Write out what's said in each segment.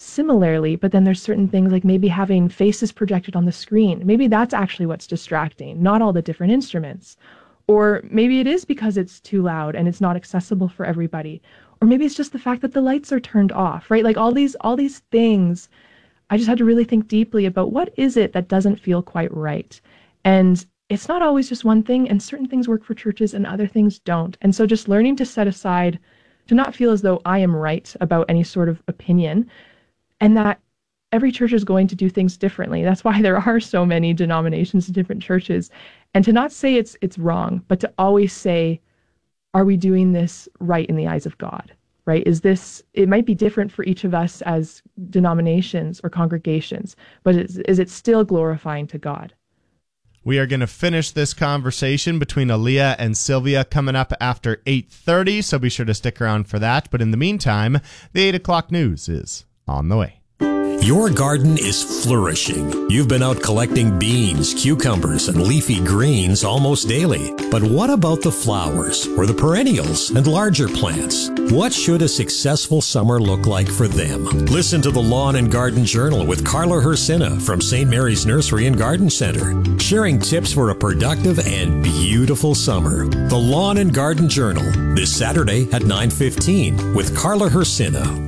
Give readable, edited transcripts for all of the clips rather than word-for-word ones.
similarly, but then there's certain things like maybe having faces projected on the screen. Maybe that's actually what's distracting, not all the different instruments. Or maybe it is because it's too loud and it's not accessible for everybody. Or maybe it's just the fact that the lights are turned off, right? Like all these things, I just had to really think deeply about what is it that doesn't feel quite right. And it's not always just one thing, and certain things work for churches and other things don't. And so just learning to set aside, to not feel as though I am right about any sort of opinion, and that every church is going to do things differently. That's why there are so many denominations and different churches. And to not say it's wrong, but to always say, are we doing this right in the eyes of God? Right? It might be different for each of us as denominations or congregations, but is it still glorifying to God? We are going to finish this conversation between Aaliyah and Sylvia coming up after 8:30, so be sure to stick around for that. But in the meantime, the 8 o'clock news is on the way. Your garden is flourishing. You've been out collecting beans, cucumbers, and leafy greens almost daily. But what about the flowers or the perennials and larger plants? What should a successful summer look like for them? Listen to the Lawn and Garden Journal with Carla Hersina from St. Mary's Nursery and Garden Center, sharing tips for a productive and beautiful summer. The Lawn and Garden Journal, this Saturday at 9:15 with Carla Hersina.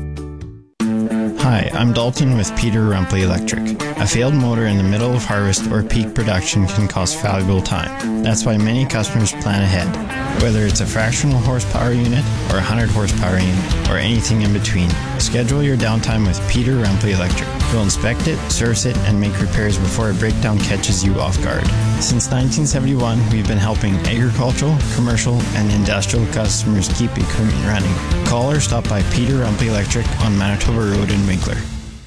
Hi, I'm Dalton with Peter Rumpley Electric. A failed motor in the middle of harvest or peak production can cost valuable time. That's why many customers plan ahead. Whether it's a fractional horsepower unit or a 100 horsepower unit or anything in between, schedule your downtime with Peter Rumpley Electric. We'll inspect it, service it, and make repairs before a breakdown catches you off guard. Since 1971, we've been helping agricultural, commercial, and industrial customers keep equipment running. Call or stop by Peter Rumpley Electric on Manitoba Road in Winkler.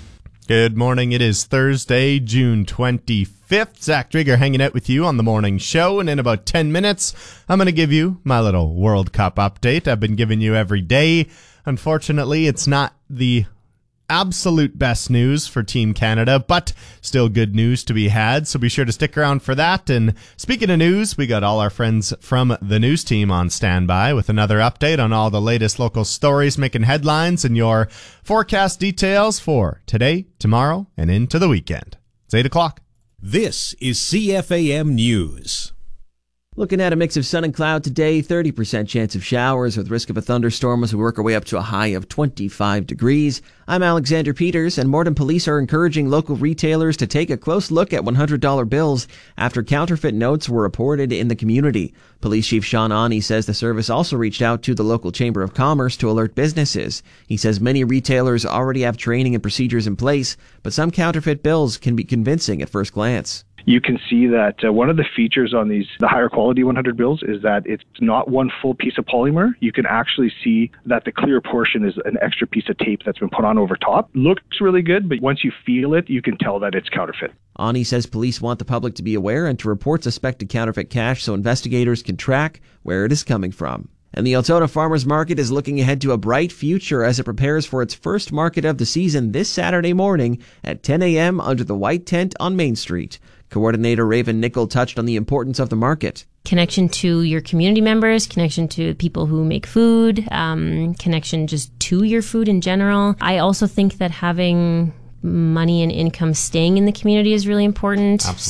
Good morning. It is Thursday, June 25th. Zach Drieger hanging out with you on the morning show. And in about 10 minutes, I'm going to give you my little World Cup update I've been giving you every day. Unfortunately, it's not the absolute best news for Team Canada, but still good news to be had, so be sure to stick around for that. And speaking of news, we got all our friends from the news team on standby with another update on all the latest local stories making headlines and your forecast details for today, tomorrow, and into the weekend. It's 8 o'clock. This is CFAM News. Looking at a mix of sun and cloud today, 30% chance of showers with risk of a thunderstorm as we work our way up to a high of 25 degrees. I'm Alexander Peters, and Morden Police are encouraging local retailers to take a close look at $100 bills after counterfeit notes were reported in the community. Police Chief Sean Ani says the service also reached out to the local Chamber of Commerce to alert businesses. He says many retailers already have training and procedures in place, but some counterfeit bills can be convincing at first glance. You can see that one of the features on the higher quality 100 bills is that it's not one full piece of polymer. You can actually see that the clear portion is an extra piece of tape that's been put on over top. Looks really good, but once you feel it, you can tell that it's counterfeit. Ani says police want the public to be aware and to report suspected counterfeit cash so investigators can track where it is coming from. And the Altona Farmers Market is looking ahead to a bright future as it prepares for its first market of the season this Saturday morning at 10 a.m. under the white tent on Main Street. Coordinator Raven Nickel touched on the importance of the market. Connection to your community members, connection to people who make food, connection just to your food in general. I also think that having money and income staying in the community is really important. Absolutely.